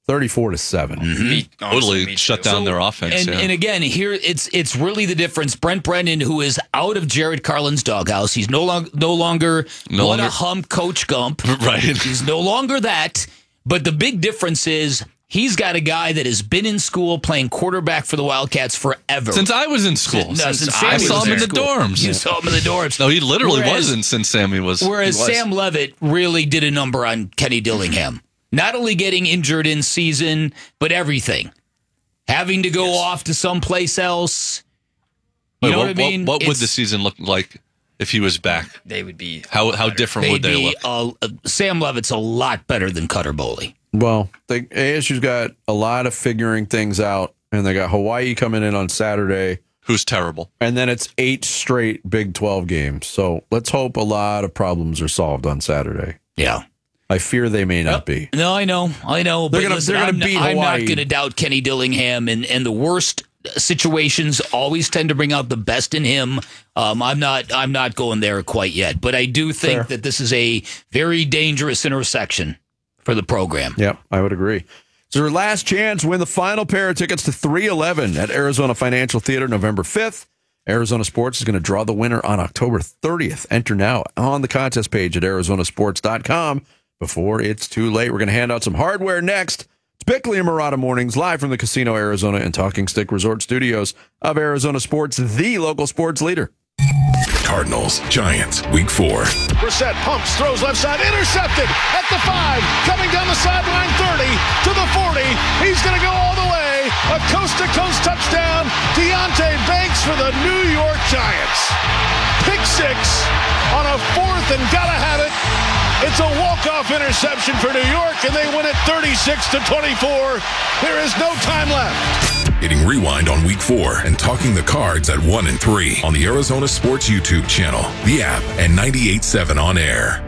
34-7. Mm-hmm. Totally shut down their offense. And again, here it's really the difference. Brent Brennan, who is out of Jared Carlin's doghouse, he's no longer a hump Coach Gump. Right. He's no longer that. But the big difference is he's got a guy that has been in school playing quarterback for the Wildcats forever. Since I was in school. I saw him in the dorms. You saw him in the dorms. No, he literally wasn't since Sammy was. Whereas Sam Levitt really did a number on Kenny Dillingham. Not only getting injured in season, but everything. Having to go off to someplace else. You know what I mean? What would the season look like if he was back? They would be. How different would they look? Sam Levitt's a lot better than Cutter Boley. Well, ASU's got a lot of figuring things out, and they got Hawaii coming in on Saturday. Who's terrible. And then it's 8 straight Big 12 games. So let's hope a lot of problems are solved on Saturday. Yeah. I fear they may not be. No, I know. They're gonna beat Hawaii. I'm not going to doubt Kenny Dillingham, and the worst situations always tend to bring out the best in him. I'm not going there quite yet, but I do think that this is a very dangerous intersection for the program. Yep, I would agree. It's your last chance to win the final pair of tickets to 311 at Arizona Financial Theater November 5th. Arizona Sports is going to draw the winner on October 30th. Enter now on the contest page at arizonasports.com before it's too late. We're going to hand out some hardware next. It's Bickley and Murata Mornings, live from the Casino Arizona and Talking Stick Resort Studios of Arizona Sports, the local sports leader. Cardinals, Giants, Week 4. Brissett pumps, throws left side, intercepted at the 5, coming down the sideline 30 to the 40. He's going to go all the way. A coast-to-coast touchdown. Deontay Banks for the New York Giants. Pick 6 on a 4th and gotta have it. It's a walk-off interception for New York, and they win it 36-24. There is no time left. Hitting rewind on Week 4 and talking the cards at 1 and 3 on the Arizona Sports YouTube channel, the app, and 98.7 on air.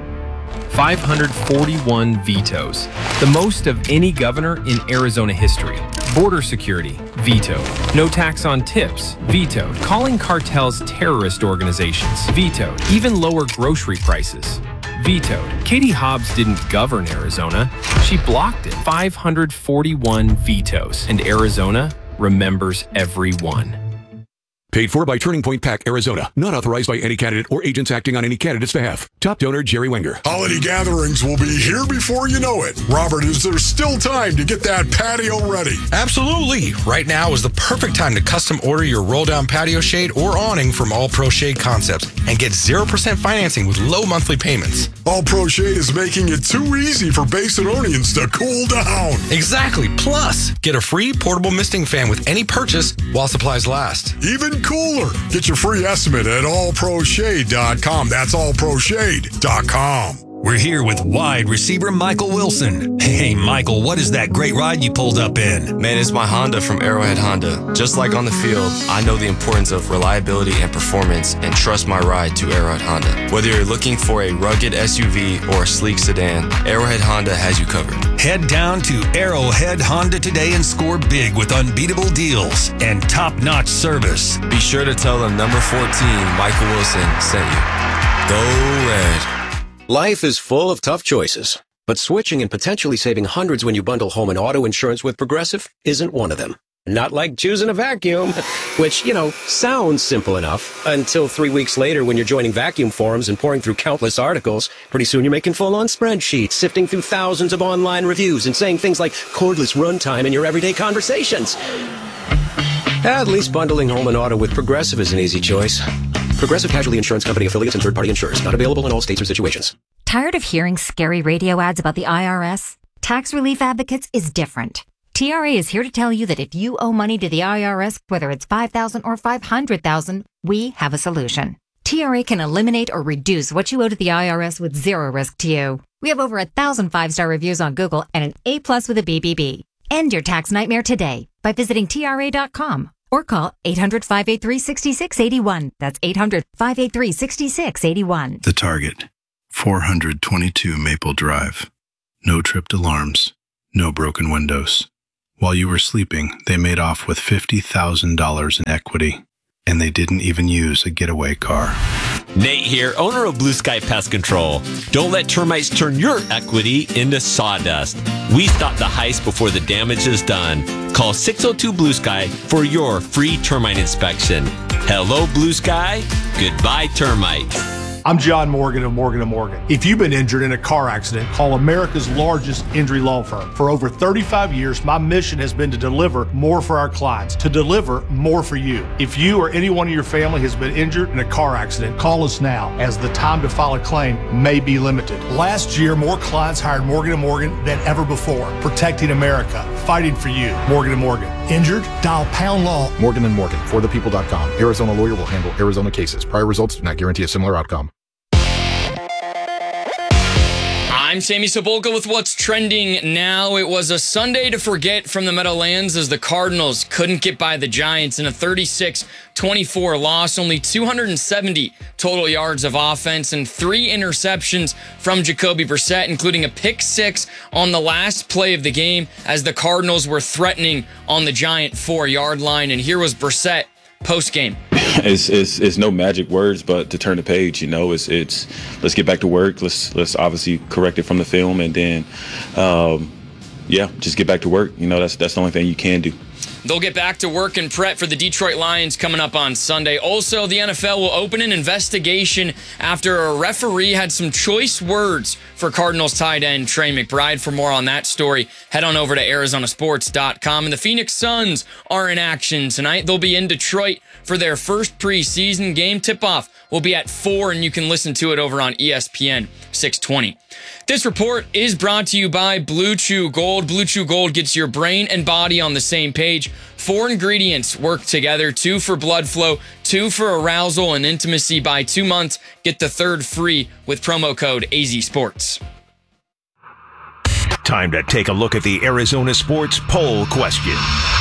541 vetoes, the most of any governor in Arizona history. Border security, vetoed. No tax on tips, vetoed. Calling cartels terrorist organizations, vetoed. Even lower grocery prices, vetoed. Katie Hobbs didn't govern Arizona, she blocked it. 541 vetoes, and Arizona remembers every one. Paid for by Turning Point PAC, Arizona. Not authorized by any candidate or agents acting on any candidate's behalf. Top donor, Jerry Wenger. Holiday gatherings will be here before you know it. Robert, is there still time to get that patio ready? Absolutely. Right now is the perfect time to custom order your roll-down patio shade or awning from All Pro Shade Concepts and get 0% financing with low monthly payments. All Pro Shade is making it too easy for Basinonians to cool down. Exactly. Plus, get a free portable misting fan with any purchase while supplies last. Even cooler. Get your free estimate at allproshade.com. That's allproshade.com. We're here with wide receiver Michael Wilson. Hey, Michael, what is that great ride you pulled up in? Man, it's my Honda from Arrowhead Honda. Just like on the field, I know the importance of reliability and performance and trust my ride to Arrowhead Honda. Whether you're looking for a rugged SUV or a sleek sedan, Arrowhead Honda has you covered. Head down to Arrowhead Honda today and score big with unbeatable deals and top-notch service. Be sure to tell them number 14, Michael Wilson, sent you. Go Red. Life is full of tough choices, but switching and potentially saving hundreds when you bundle home and auto insurance with Progressive isn't one of them. Not like choosing a vacuum, which, sounds simple enough until 3 weeks later when you're joining vacuum forums and pouring through countless articles. Pretty soon you're making full-on spreadsheets, sifting through thousands of online reviews and saying things like cordless runtime in your everyday conversations. At least bundling home and auto with Progressive is an easy choice. Progressive Casualty Insurance Company affiliates and third-party insurers. Not available in all states or situations. Tired of hearing scary radio ads about the IRS? Tax Relief Advocates is different. TRA is here to tell you that if you owe money to the IRS, whether it's $5,000 or $500,000, we have a solution. TRA can eliminate or reduce what you owe to the IRS with zero risk to you. We have over 1,000 5-star reviews on Google and an A+ with a BBB. End your tax nightmare today by visiting TRA.com or call 800-583-6681. That's 800-583-6681. The Target, 422 Maple Drive. No tripped alarms, no broken windows. While you were sleeping, they made off with $50,000 in equity, and they didn't even use a getaway car. Nate here, owner of Blue Sky Pest Control. Don't let termites turn your equity into sawdust. We stop the heist before the damage is done. Call 602 Blue Sky for your free termite inspection. Hello, Blue Sky. Goodbye, termites. I'm John Morgan of Morgan & Morgan. If you've been injured in a car accident, call America's largest injury law firm. For over 35 years, my mission has been to deliver more for our clients, to deliver more for you. If you or anyone in your family has been injured in a car accident, call us now, as the time to file a claim may be limited. Last year, more clients hired Morgan & Morgan than ever before, protecting America, fighting for you. Morgan & Morgan. Injured? Dial pound law. Morgan & Morgan, forthepeople.com. Arizona lawyer will handle Arizona cases. Prior results do not guarantee a similar outcome. I'm Sammy Sabolka with what's trending now. It was a Sunday to forget from the Meadowlands as the Cardinals couldn't get by the Giants in a 36-24 loss. Only 270 total yards of offense and 3 interceptions from Jacoby Brissett, including a pick 6 on the last play of the game as the Cardinals were threatening on the Giant 4-yard line. And here was Brissett post-game. It's no magic words, but to turn the page, it's let's get back to work. Let's obviously correct it from the film, and then just get back to work. That's the only thing you can do. They'll get back to work and prep for the Detroit Lions coming up on Sunday. Also, the NFL will open an investigation after a referee had some choice words for Cardinals tight end Trey McBride. For more on that story, head on over to ArizonaSports.com. And the Phoenix Suns are in action tonight. They'll be in Detroit for their first preseason game. Tip-off will be at 4, and you can listen to it over on ESPN 620. This report is brought to you by Blue Chew Gold. Blue Chew Gold gets your brain and body on the same page. 4 ingredients work together, 2 for blood flow, 2 for arousal and intimacy. Buy 2 months, get the 3rd free with promo code AZSports. Time to take a look at the Arizona Sports Poll question.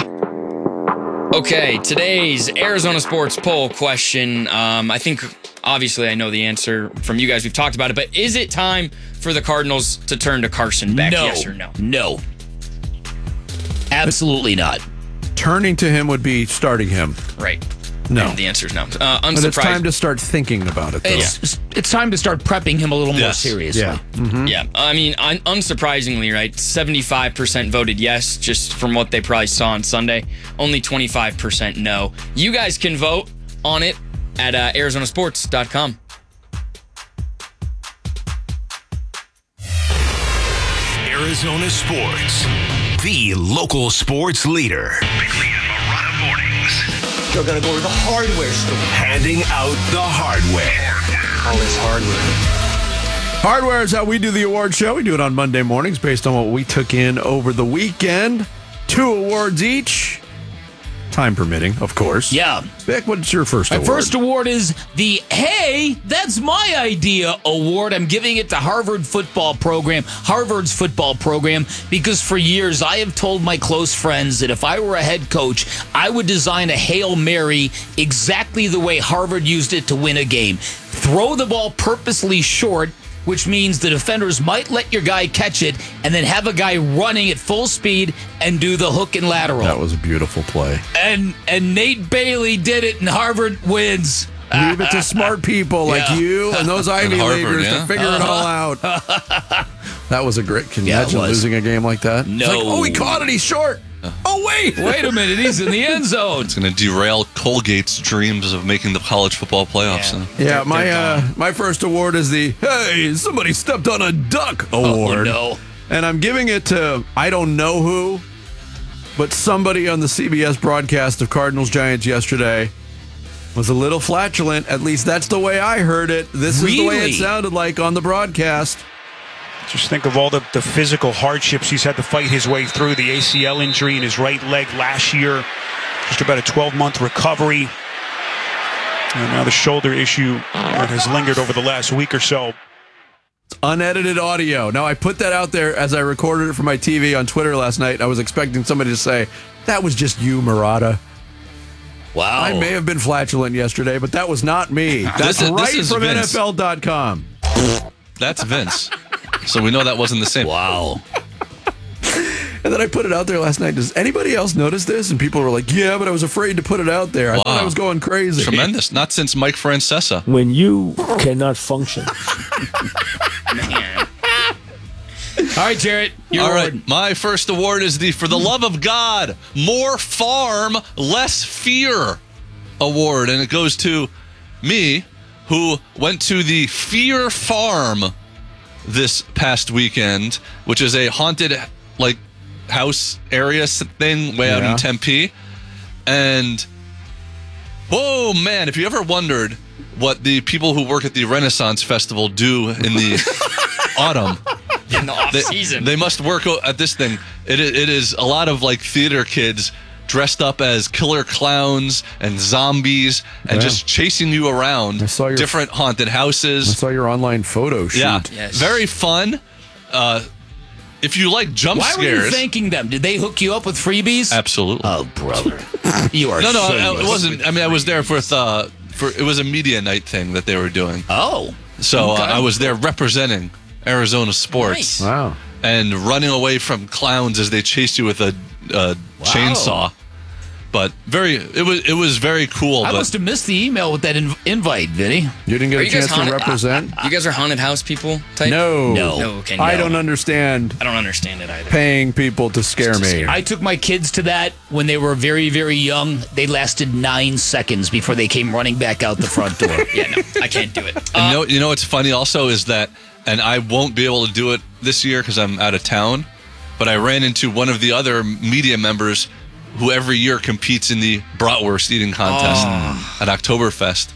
Okay, today's Arizona Sports Poll question. I think, obviously, I know the answer from you guys. We've talked about it, but is it time for the Cardinals to turn to Carson Beck? No. Yes or no? No. Absolutely not. Turning to him would be starting him. Right. No. And the answer is no. But it's time to start thinking about it, though. It's time to start prepping him a little more seriously. Yeah. Mm-hmm. Yeah. I mean, unsurprisingly, right, 75% voted yes, just from what they probably saw on Sunday. Only 25% no. You guys can vote on it at ArizonaSports.com. Arizona Sports, the local sports leader. Weekly and Marana mornings. You're going to go to the hardware store. Handing out the hardware. All this hardware. Hardware is how we do the award show. We do it on Monday mornings based on what we took in over the weekend. 2 awards each. Time permitting, of course. Yeah. Vic, what's your first award? My first award is the Hey, That's My Idea award. I'm giving it to Harvard's football program, because for years I have told my close friends that if I were a head coach, I would design a Hail Mary exactly the way Harvard used it to win a game. Throw the ball purposely short, which means the defenders might let your guy catch it and then have a guy running at full speed and do the hook and lateral. That was a beautiful play. And Nate Bailey did it, and Harvard wins. Leave it to smart people like you and those Ivy Leaguers to figure it all out. That was a great. Can you imagine losing a game like that? No. It's like, he caught it. He's short. Oh, wait a minute, he's in the end zone. It's going to derail Colgate's dreams of making the college football playoffs. Yeah, my first award is the "Hey, somebody stepped on a duck" award. Oh, no. And I'm giving it to, I don't know who, but somebody on the CBS broadcast of Cardinals-Giants yesterday was a little flatulent. At least that's the way I heard it. This is the way it sounded like on the broadcast. Just think of all the physical hardships he's had to fight his way through. The ACL injury in his right leg last year. Just about a 12-month recovery. And now the shoulder issue that has lingered over the last week or so. It's unedited audio. Now, I put that out there as I recorded it for my TV on Twitter last night. I was expecting somebody to say, that was just you, Murata. Wow. I may have been flatulent yesterday, but that was not me. That's This right is from Vince. NFL.com. That's Vince. So we know that wasn't the same. Wow. And then I put it out there last night. Does anybody else notice this? And people were like, yeah, but I was afraid to put it out there. I thought I was going crazy. Tremendous. Not since Mike Francesa. When you cannot function. All right, Jarrett. Your All award. right, my first award is the For the Love of God, More Farm, Less Fear award. And it goes to me, who went to the Fear Farm this past weekend, which is a haunted house area thing way out in Tempe. And whoa, man, if you ever wondered what the people who work at the Renaissance Festival do in the autumn, in the off season, they must work at this thing. It is a lot of theater kids dressed up as killer clowns and zombies and just chasing you around different haunted houses. I saw your online photo shoot. Yeah, very fun. If you like jump Why scares, were you thanking them? Did they hook you up with freebies? Absolutely. Oh, brother, you are no, shameless. it wasn't. I mean, I was there for it was a media night thing that they were doing. Oh, so okay. I was there representing Arizona sports. Nice. Wow. And running away from clowns as they chased you with a chainsaw. But it was very cool. I but must have missed the email with that invite, Vinny. You didn't get Are a you guys chance to represent? You guys are haunted house people type? No. Okay, no. I don't understand I don't understand it either. paying people to scare me. I took my kids to that when they were very, very young. They lasted 9 seconds before they came running back out the front door. Yeah, no, I can't do it. And you know what's funny also is that, and I won't be able to do it this year because I'm out of town, but I ran into one of the other media members who every year competes in the bratwurst eating contest at Oktoberfest.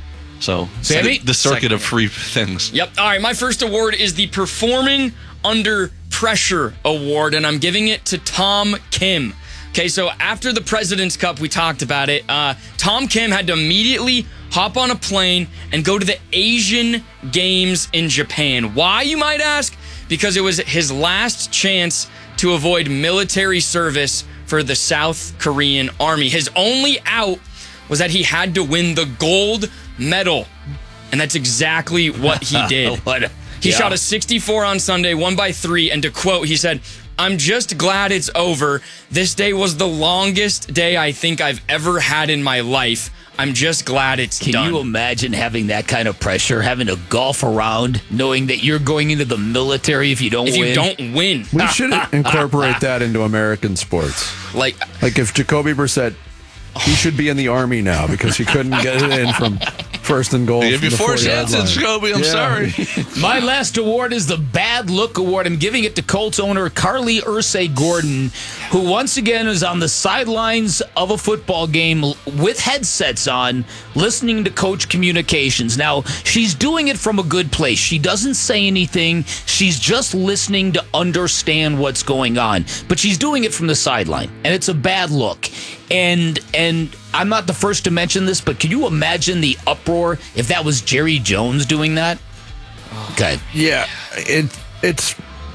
So Sammy? the circuit of free things. Yep. All right, my first award is the Performing Under Pressure Award, and I'm giving it to Tom Kim. Okay, so after the President's Cup, we talked about it. Tom Kim had to immediately hop on a plane and go to the Asian Games in Japan. Why, you might ask? Because it was his last chance to avoid military service for the South Korean Army. His only out was that he had to win the gold medal. And that's exactly what he did. He shot a 64 on Sunday, won by 3, and to quote, he said, "I'm just glad it's over. This day was the longest day I think I've ever had in my life. I'm just glad it's done." Can you imagine having that kind of pressure, having to golf around, knowing that you're going into the military if you don't win? If you don't win. We should incorporate that into American sports. Like if Jacoby Brissett, he should be in the Army now because he couldn't get it in from first and goal. Give you 4 chances, Jacoby. I'm sorry. My last award is the Bad Look Award. I'm giving it to Colts owner Carly Ursay Gordon, who once again is on the sidelines of a football game with headsets on, listening to coach communications. Now, she's doing it from a good place. She doesn't say anything. She's just listening to understand what's going on. But she's doing it from the sideline, and it's a bad look. And I'm not the first to mention this, but can you imagine the uproar if that was Jerry Jones doing that? Okay. Yeah, it's.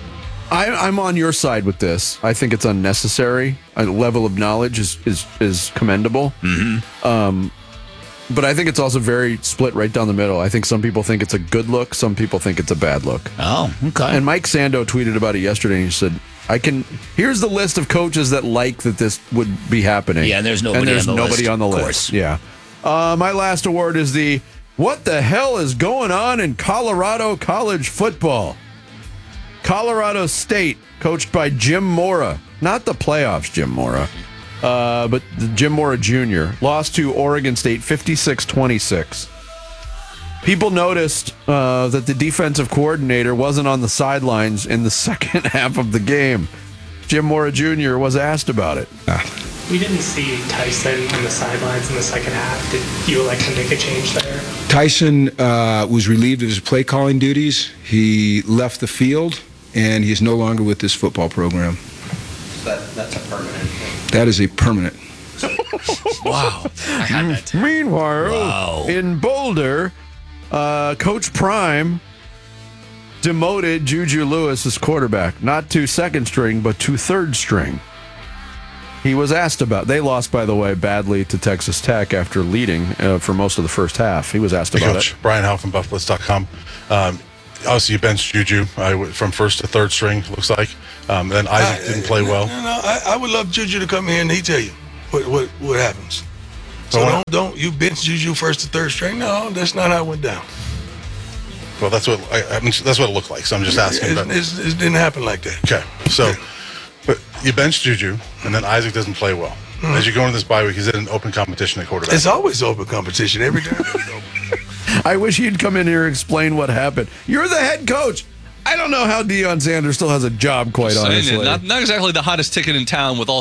I'm on your side with this. I think it's unnecessary. A level of knowledge is commendable. Mm-hmm. But I think it's also very split right down the middle. I think some people think it's a good look. Some people think it's a bad look. Oh, okay. And Mike Sando tweeted about it yesterday, and he said, here's the list of coaches that like that this would be happening. Yeah, and there's nobody on the list. Course. Yeah. My last award is the what the hell is going on in Colorado college football? Colorado State, coached by Jim Mora, not the playoffs, Jim Mora, but Jim Mora Jr. lost to Oregon State 56-26. People noticed that the defensive coordinator wasn't on the sidelines in the second half of the game. Jim Mora Jr. was asked about it. We didn't see Tyson on the sidelines in the second half. Did you elect to make a change there? Tyson was relieved of his play calling duties. He left the field, and he is no longer with this football program. So that's a permanent thing. That is a permanent. Wow. I had that. Meanwhile, in Boulder, Coach Prime demoted Juju Lewis as quarterback, not to second string, but to third string. He was asked about. They lost, by the way, badly to Texas Tech after leading for most of the first half. He was asked about Coach it. Brian Howe from BuffBlitz.com. Obviously, you benched Juju from first to third string, looks like. Then Isaac didn't play well. I would love Juju to come here and he tell you what happens. So don't you bench Juju first to third string? No, that's not how it went down. Well, that's what that's what it looked like. So I'm just asking. It didn't happen like that. Okay, so but you bench Juju, and then Isaac doesn't play well. Mhm. As you go into this bye week, he's in an open competition at quarterback. It's always open competition every time. I wish he'd come in here and explain what happened. You're the head coach. I don't know how Deion Sanders still has a job, quite honestly. Not exactly the hottest ticket in town with all